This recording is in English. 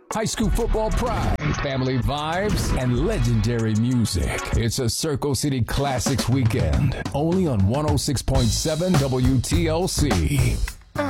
High school football pride, family vibes, and legendary music. It's a Circle City Classics weekend, only on 106.7 WTLC.